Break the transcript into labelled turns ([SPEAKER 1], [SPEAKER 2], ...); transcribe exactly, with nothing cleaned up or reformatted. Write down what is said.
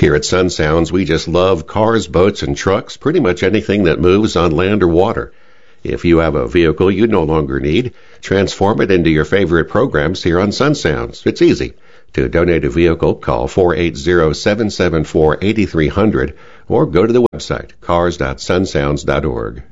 [SPEAKER 1] Here at Sun Sounds, we just love cars, boats, and trucks, pretty much anything that moves on land or water. If you have a vehicle you no longer need, transform it into your favorite programs here on Sun Sounds. It's easy. To donate a vehicle, call four eight zero, seven seven four, eight three zero zero or go to the website cars dot sun sounds dot org.